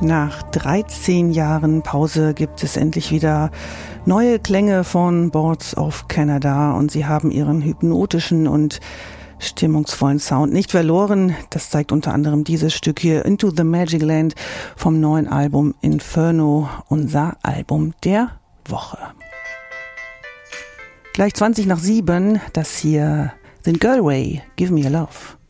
Nach 13 Jahren Pause gibt es endlich wieder neue Klänge von Boards of Canada und sie haben ihren hypnotischen und stimmungsvollen Sound nicht verloren. Das zeigt unter anderem dieses Stück hier, Into the Magic Land, vom neuen Album Inferno, unser Album der Woche. Gleich 7:20, das hier sind Girlway, Give Me a Love.